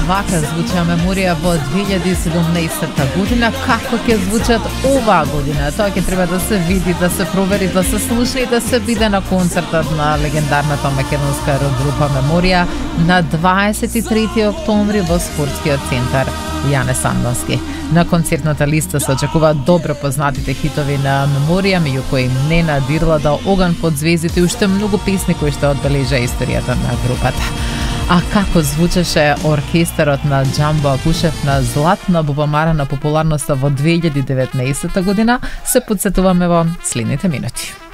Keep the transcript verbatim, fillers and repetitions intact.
вака звуча Меморија во две илјади и седумнаесетта година. Како ќе звучат оваа година? Тоа ќе треба да се види, да се провери, да се слуша и да се биде на концертот на легендарната македонска рок група Меморија на дваесет и трети октомври во спортскиот центар Јане Сандонски. На концертната листа се очекуваат добро познатите хитови на Меморија, меѓу кои Нена, Дирлада, Оган под звездите и уште многу песни кои што одбележа историјата на групата. А како звучеше оркестарот на Џамбо Акушев на златна бубамара на популарноста во две илјади и деветнаесетта година, се подсетуваме во следните минути.